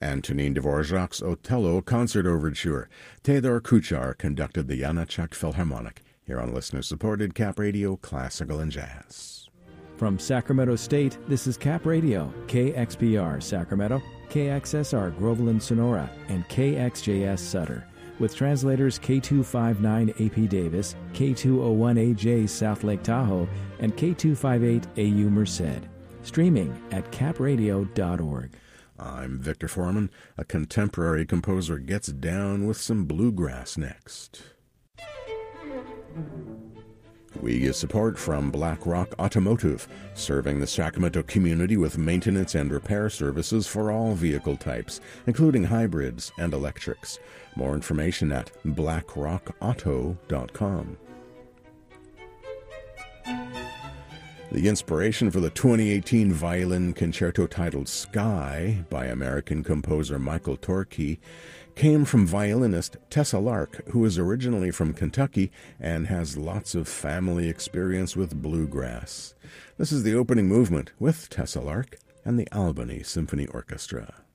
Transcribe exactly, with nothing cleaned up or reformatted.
Antonin Dvorak's Otello Concert Overture. Theodor Kuchar conducted the Janacek Philharmonic. Here on listener-supported Cap Radio, Classical and Jazz. From Sacramento State, this is Cap Radio, K X P R Sacramento, K X S R Groveland Sonora, and K X J S Sutter, with translators K two fifty-nine A P Davis, K two oh one A J South Lake Tahoe, and K two fifty-eight A U Merced. Streaming at cap radio dot org. I'm Victor Foreman. A contemporary composer gets down with some bluegrass next. We get support from Black Rock Automotive, serving the Sacramento community with maintenance and repair services for all vehicle types, including hybrids and electrics. More information at black rock auto dot com. The inspiration for the twenty eighteen violin concerto titled Sky by American composer Michael Torkey came from violinist Tessa Lark, who is originally from Kentucky and has lots of family experience with bluegrass. This is the opening movement with Tessa Lark and the Albany Symphony Orchestra.